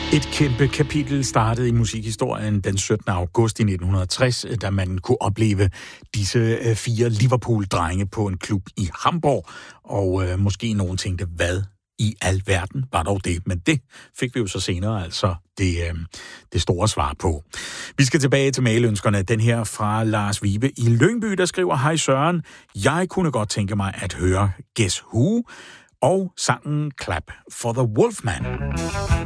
Et kæmpe kapitel startede i musikhistorien den 17. august i 1960, da man kunne opleve disse 4 Liverpool-drenge på en klub i Hamburg. Og måske nogen tænkte, hvad i alverden var dog det? Men det fik vi jo så senere altså det store svar på. Vi skal tilbage til mailønskerne. Den her fra Lars Vibe i Lyngby, der skriver: Hej Søren, jeg kunne godt tænke mig at høre Guess Who og sangen Clap for the Wolfman.